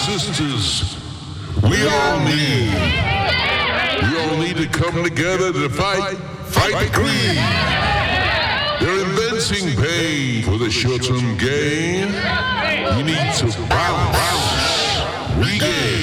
sisters, we all need to come together to fight the greed. They're inventing pain for the short-term gain. You need to bounce, regain.